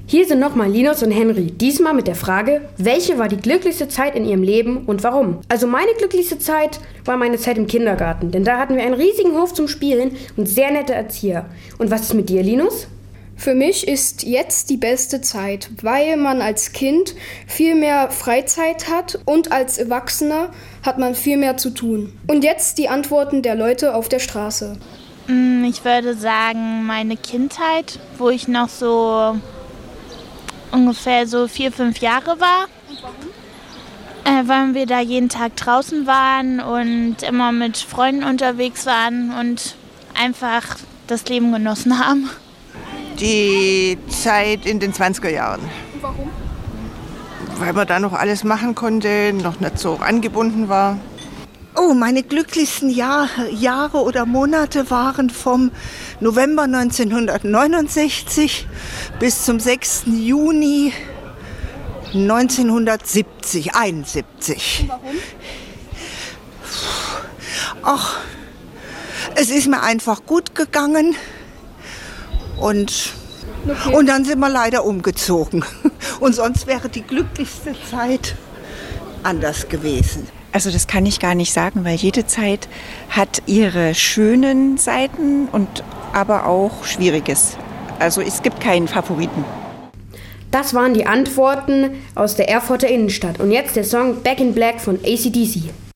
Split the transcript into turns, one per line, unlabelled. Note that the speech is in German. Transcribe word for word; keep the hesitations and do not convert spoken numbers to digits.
Hier sind nochmal Linus und Henry, diesmal mit der Frage, welche war die glücklichste Zeit in ihrem Leben und warum? Also meine glücklichste Zeit war meine Zeit im Kindergarten, denn da hatten wir einen riesigen Hof zum Spielen und sehr nette Erzieher. Und was ist mit dir, Linus?
Für mich ist jetzt die beste Zeit, weil man als Kind viel mehr Freizeit hat und als Erwachsener hat man viel mehr zu tun. Und jetzt die Antworten der Leute auf der Straße.
Ich würde sagen, meine Kindheit, wo ich noch so ungefähr so vier, fünf Jahre war.
Und warum?
Äh, weil wir da jeden Tag draußen waren und immer mit Freunden unterwegs waren und einfach das Leben genossen haben.
Die Zeit in den zwanziger Jahren.
Und warum?
Weil man da noch alles machen konnte, noch nicht so angebunden war.
Oh, meine glücklichsten Jahre, Jahre oder Monate waren vom November neunzehnhundertneunundsechzig bis zum sechsten Juni neunzehnhundertsiebzig, einundsiebzig.
Und warum?
Ach, es ist mir einfach gut gegangen und,
Okay.
und dann sind wir leider umgezogen. Und sonst wäre die glücklichste Zeit anders gewesen.
Also das kann ich gar nicht sagen, weil jede Zeit hat ihre schönen Seiten und aber auch Schwieriges. Also es gibt keinen Favoriten.
Das waren die Antworten aus der Erfurter Innenstadt. Und jetzt der Song Back in Black von A C D C.